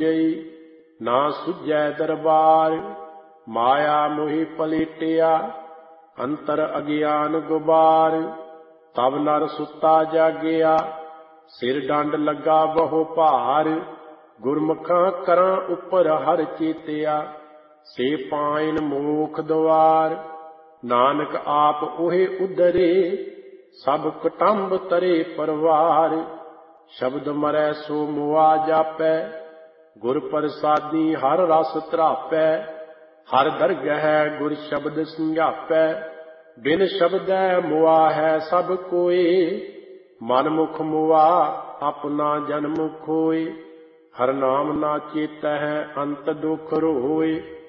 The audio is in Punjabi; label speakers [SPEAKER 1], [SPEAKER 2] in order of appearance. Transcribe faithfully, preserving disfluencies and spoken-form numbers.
[SPEAKER 1] ਸੁਝਈ ਨਾ ਸੁਝੈ ਦਰਬਾਰ। ਮਾਇਆ ਮੋਹਿ ਪਲੇਟਿਆ ਅੰਤਰ ਅਗਿਆਨ ਗੁਬਾਰ। ਤਬ ਨਰ ਸੁੱਤਾ ਜਾਗਿਆ ਸਿਰ ਡੰਡ ਲੱਗਾ ਬਹੁ ਭਾਰ। ਗੁਰਮੁਖਾਂ ਕਰਾਂ ਉੱਪਰ ਹਰ ਚੇਤਿਆ ਸੇ ਪਾਇਨ ਮੋਖ ਦੁਆਰ। ਨਾਨਕ ਆਪ ਉਹੇ ਉਧਰੇ ਸਭ ਕੁਟੰਬ ਤਰੇ ਪਰਵਾਰ। ਸ਼ਬਦ ਮਰੈ ਸੋ ਮੁਆ ਜਾਪੈ ਗੁਰ ਪ੍ਰਸਾਦੀ ਹਰ ਰਸ ਧਰਾਪੈ। ਹਰ ਦਰਗਹਿ ਗੁਰ ਸ਼ਬਦ ਸਮਝਾਪੈ ਬਿਨ ਸ਼ਬਦੈ ਮੁਆ ਹੈ ਸਭ ਕੋਇ। ਮਨ ਮੁਖ ਮੁਆ ਆਪਣਾ ਜਨਮ ਖੋਇ। ਹਰ ਨਾਮ ਨਾ ਚੇਤੈ ਅੰਤ ਦੁਖ ਰੋਇ।